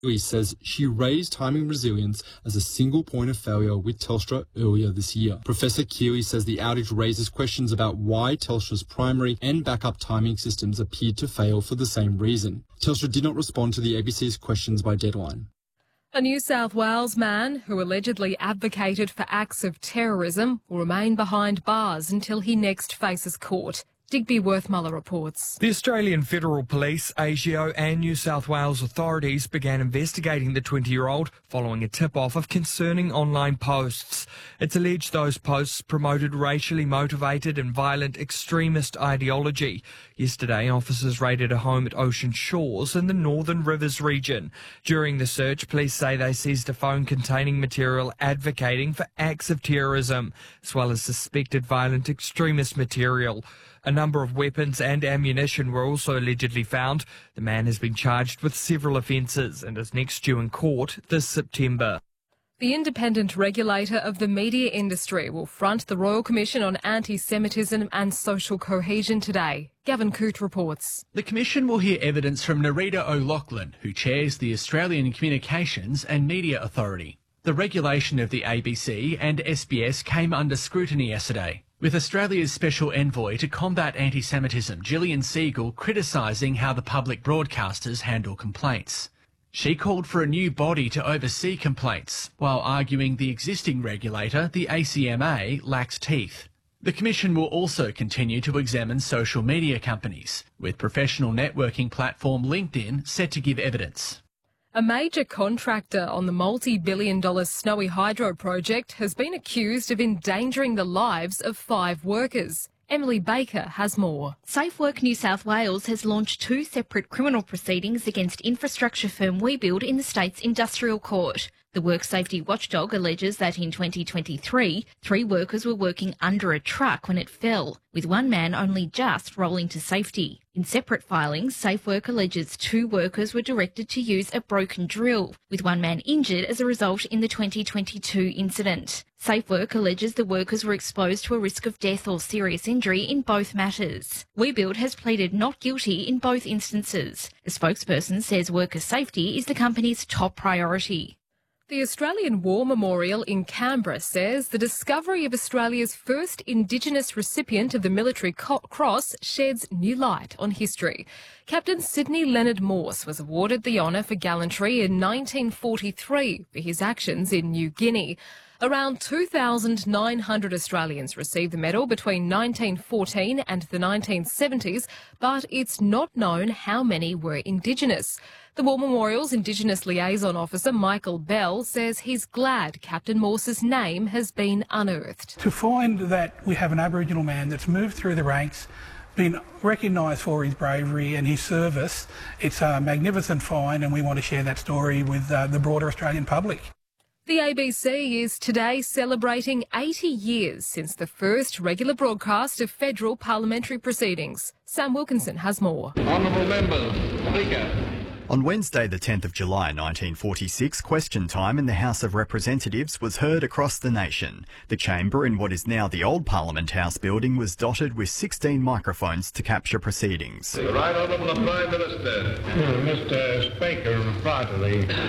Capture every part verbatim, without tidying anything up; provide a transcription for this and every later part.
Keeley says she raised timing resilience as a single point of failure with Telstra earlier this year. Professor Keeley says the outage raises questions about why Telstra's primary and backup timing systems appeared to fail for the same reason. Telstra did not respond to the A B C's questions by deadline. A New South Wales man who allegedly advocated for acts of terrorism will remain behind bars until he next faces court. Digby Worthmuller reports. The Australian Federal Police, ASIO and New South Wales authorities began investigating the twenty-year-old following a tip-off of concerning online posts. It's alleged those posts promoted racially motivated and violent extremist ideology. Yesterday, officers raided a home at Ocean Shores in the Northern Rivers region. During the search, police say they seized a phone containing material advocating for acts of terrorism, as well as suspected violent extremist material. A number of weapons and ammunition were also allegedly found. The man has been charged with several offences and is next due in court this September. The independent regulator of the media industry will front the Royal Commission on Anti-Semitism and Social Cohesion today. Gavin Coote reports. The Commission will hear evidence from Nerita O'Loughlin, who chairs the Australian Communications and Media Authority. The regulation of the A B C and S B S came under scrutiny yesterday, with Australia's Special Envoy to combat anti-Semitism, Gillian Siegel, criticising how the public broadcasters handle complaints. She called for a new body to oversee complaints, while arguing the existing regulator, the A C M A, lacks teeth. The Commission will also continue to examine social media companies, with professional networking platform LinkedIn set to give evidence. A major contractor on the multi-billion dollar Snowy Hydro project has been accused of endangering the lives of five workers. Emily Baker has more. SafeWork New South Wales has launched two separate criminal proceedings against infrastructure firm WeBuild in the state's industrial court. The work safety watchdog alleges that in twenty twenty-three, three workers were working under a truck when it fell, with one man only just rolling to safety. In separate filings, SafeWork alleges two workers were directed to use a broken drill, with one man injured as a result in the twenty twenty-two incident. SafeWork alleges the workers were exposed to a risk of death or serious injury in both matters. WeBuild has pleaded not guilty in both instances. A spokesperson says worker safety is the company's top priority. The Australian War Memorial in Canberra says the discovery of Australia's first Indigenous recipient of the Military Cross sheds new light on history. Captain Sydney Leonard Morse was awarded the honour for gallantry in nineteen forty-three for his actions in New Guinea. Around two thousand nine hundred Australians received the medal between nineteen fourteen and the nineteen seventies, but it's not known how many were Indigenous. The War Memorial's Indigenous Liaison Officer, Michael Bell, says he's glad Captain Morse's name has been unearthed. To find that we have an Aboriginal man that's moved through the ranks, been recognised for his bravery and his service, it's a magnificent find, and we want to share that story with uh, the broader Australian public. The A B C is today celebrating eighty years since the first regular broadcast of federal parliamentary proceedings. Sam Wilkinson has more. Honourable members, Speaker. On Wednesday the tenth of July nineteen forty-six, question time in the House of Representatives was heard across the nation. The chamber in what is now the old Parliament House building was dotted with sixteen microphones to capture proceedings. The Right Honourable the Prime Minister. Mister Speaker, reply to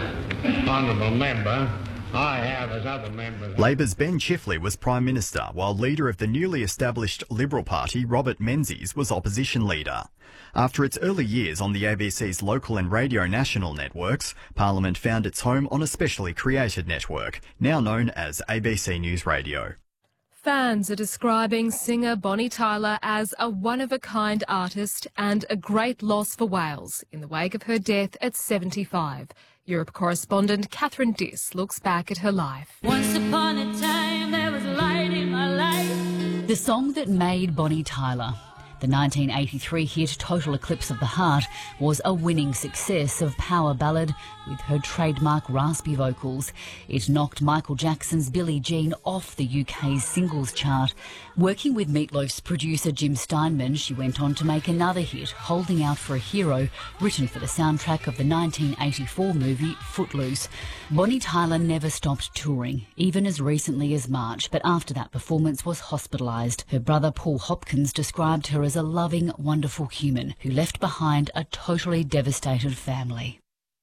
the honourable member. I have, as other members. Labor's Ben Chifley was Prime Minister, while leader of the newly established Liberal Party, Robert Menzies, was opposition leader. After its early years on the A B C's local and radio national networks, Parliament found its home on a specially created network, now known as A B C News Radio. Fans are describing singer Bonnie Tyler as a one-of-a-kind artist and a great loss for Wales in the wake of her death at seventy-five. Europe correspondent Catherine Diss looks back at her life. Once upon a time there was light in my life. The song that made Bonnie Tyler. The nineteen eighty-three hit Total Eclipse of the Heart was a winning success of power ballad with her trademark raspy vocals. It knocked Michael Jackson's Billie Jean off the U K's singles chart. Working with Meat Loaf's producer Jim Steinman, she went on to make another hit, Holding Out for a Hero, written for the soundtrack of the nineteen eighty-four movie Footloose. Bonnie Tyler never stopped touring, even as recently as March, but after that performance was hospitalised. Her brother Paul Hopkins described her as a loving, wonderful human who left behind a totally devastated family.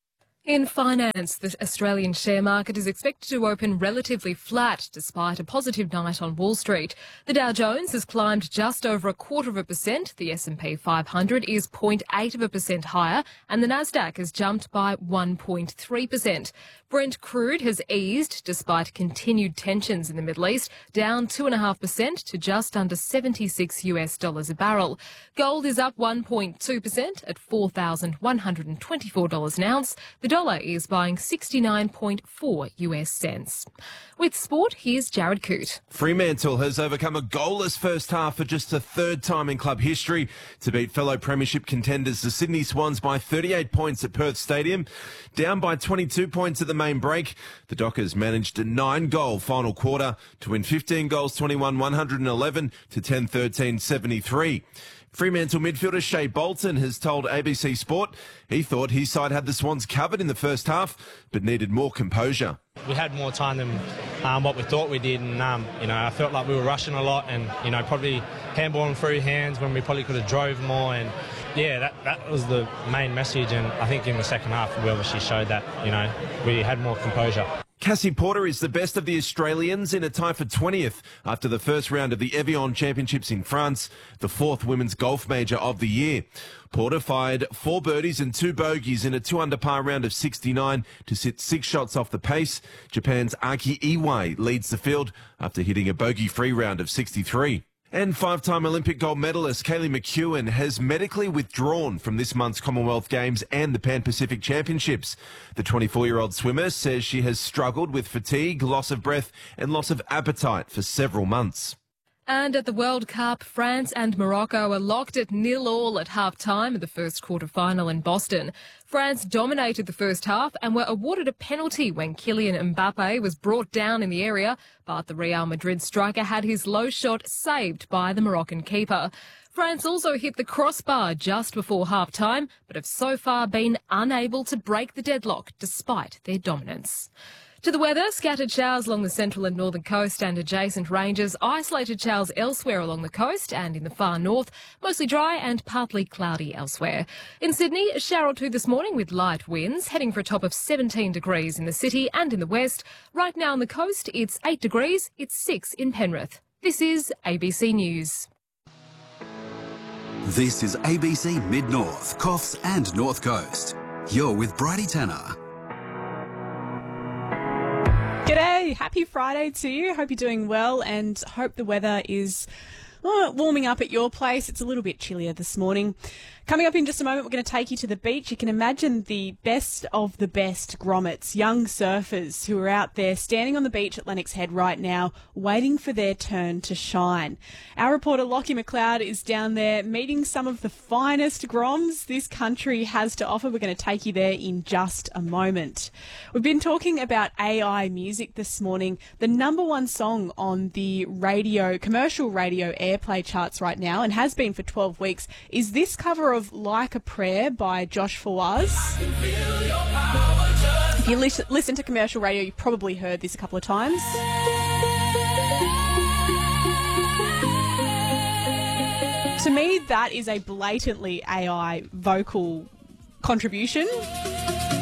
In finance, the Australian share market is expected to open relatively flat despite a positive night on Wall Street. The Dow Jones has climbed just over a quarter of a percent, the S and P five hundred is zero point eight of a percent higher, and the Nasdaq has jumped by one point three percent. Brent crude has eased despite continued tensions in the Middle East, down two point five percent to just under seventy-six US dollars a barrel. Gold is up one point two percent at four thousand one hundred twenty-four dollars an ounce. The dollar is buying sixty-nine point four US cents. With sport, here's Jared Coote. Fremantle has overcome a goalless first half for just the third time in club history to beat fellow premiership contenders the Sydney Swans by thirty-eight points at Perth Stadium. Down by twenty-two points at the main break, the Dockers managed a nine-goal final quarter to win fifteen goals twenty-one one hundred eleven to ten thirteen seventy-three. Fremantle midfielder Shea Bolton has told A B C Sport he thought his side had the Swans covered in the first half, but needed more composure. We had more time than um, what we thought we did, and um, you know, I felt like we were rushing a lot, and you know, probably handballing through hands when we probably could have drove more. And yeah, that that was the main message. And I think in the second half we obviously showed that, you know, we had more composure. Cassie Porter is the best of the Australians in a tie for twentieth after the first round of the Evian Championships in France, the fourth women's golf major of the year. Porter fired four birdies and two bogeys in a two-under par round of sixty-nine to sit six shots off the pace. Japan's Aki Iwai leads the field after hitting a bogey-free round of sixty-three. And five-time Olympic gold medalist Kaylee McEwen has medically withdrawn from this month's Commonwealth Games and the Pan-Pacific Championships. The twenty-four-year-old swimmer says she has struggled with fatigue, loss of breath and loss of appetite for several months. And at the World Cup, France and Morocco are locked at nil all at half-time of the first quarter-final in Boston. France dominated the first half and were awarded a penalty when Kylian Mbappe was brought down in the area, but the Real Madrid striker had his low shot saved by the Moroccan keeper. France also hit the crossbar just before half-time, but have so far been unable to break the deadlock despite their dominance. To the weather, scattered showers along the central and northern coast and adjacent ranges, isolated showers elsewhere along the coast and in the far north, mostly dry and partly cloudy elsewhere. In Sydney, a shower or two this morning with light winds, heading for a top of seventeen degrees in the city and in the west. Right now on the coast, it's eight degrees, it's six in Penrith. This is A B C News. This is A B C Mid-North, Coffs and North Coast. You're with Bridie Tanner. G'day, happy Friday to you. Hope you're doing well and hope the weather is well, warming up at your place. It's a little bit chillier this morning. Coming up in just a moment, we're going to take you to the beach. You can imagine the best of the best grommets, young surfers who are out there standing on the beach at Lennox Head right now, waiting for their turn to shine. Our reporter Lockie McLeod is down there meeting some of the finest groms this country has to offer. We're going to take you there in just a moment. We've been talking about A I music this morning. The number one song on the radio, commercial radio airplay charts right now, and has been for twelve weeks, is this cover of Like a Prayer by Josh Fawaz. If you listen, listen to commercial radio, you've probably heard this a couple of times. To me, that is a blatantly A I vocal contribution.